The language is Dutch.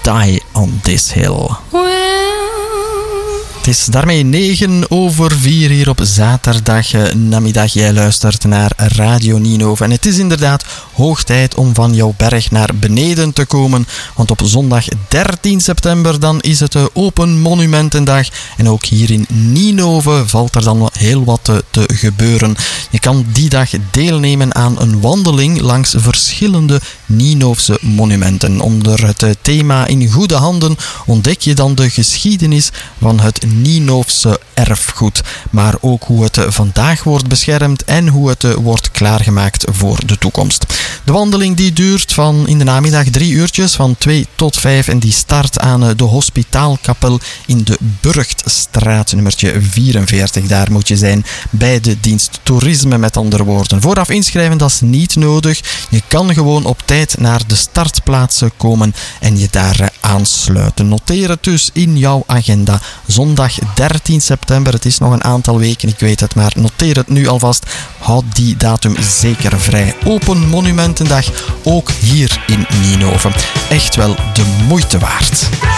Die on This Hill. Het is daarmee 9:04 hier op zaterdag namiddag. Jij luistert naar Radio Ninove. En het is inderdaad hoog tijd om van jouw berg naar beneden te komen. Want op zondag 13 september dan is het de Open Monumentendag. En ook hier in Ninove valt er dan heel wat te gebeuren. Je kan die dag deelnemen aan een wandeling langs verschillende Ninovese monumenten. Onder het thema In Goede Handen ontdek je dan de geschiedenis van het Ninovese erfgoed, maar ook hoe het vandaag wordt beschermd en hoe het wordt klaargemaakt voor de toekomst. De wandeling die duurt van in de namiddag 3 uurtjes, van 2 tot 5 en die start aan de Hospitaalkapel in de Burgtstraat, nummertje 44. Daar moet je zijn bij de dienst toerisme, met andere woorden. Vooraf inschrijven, dat is niet nodig. Je kan gewoon op tijd naar de startplaatsen komen en je daar aansluiten. Noteer het dus in jouw agenda. Zondag 13 september, het is nog een aantal weken, ik weet het, maar noteer het nu alvast. Houd die datum zeker vrij. Open Monumentendag, ook hier in Ninove. Echt wel de moeite waard.